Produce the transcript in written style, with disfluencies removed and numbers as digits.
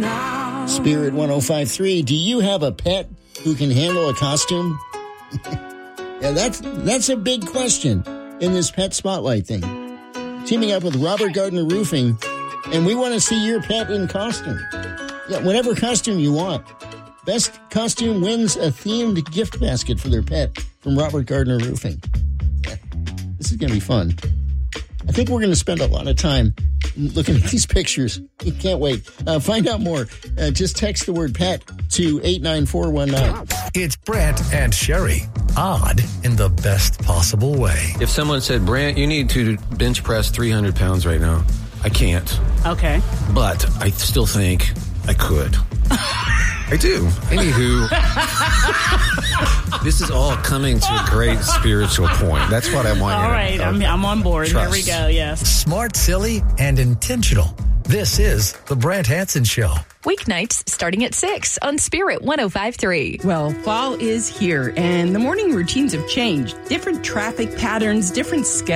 Spirit 105.3. Do you have a pet who can handle a costume? Yeah, that's a big question in this pet spotlight thing. Teaming up with Robert Gardner Roofing, and we want to see your pet in costume. Yeah, whatever costume you want. Best costume wins a themed gift basket for their pet from Robert Gardner Roofing. Yeah, this is going to be fun. I think we're going to spend a lot of time looking at these pictures. You can't wait. Find out more. Just text the word pet to 89419. It's Brant and Sherry. Odd in the best possible way. If someone said, Brant, you need to bench press 300 pounds right now, I can't. Okay. But I still think I could. I do. Anywho, this is all coming to a great spiritual point. That's what I want you to All right, I'm on board. Trust. Here we go, yes. Smart, silly, and intentional. This is The Brant Hansen Show. Weeknights starting at 6 on Spirit 105.3. Well, fall is here, and the morning routines have changed. Different traffic patterns, different schedules.